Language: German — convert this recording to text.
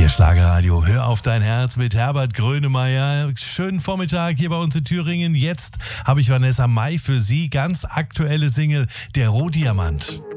Schlagerradio, hör auf dein Herz mit Herbert Grönemeyer. Schönen Vormittag hier bei uns in Thüringen. Jetzt habe ich Vanessa Mai für Sie. Ganz aktuelle Single, der Rohdiamant.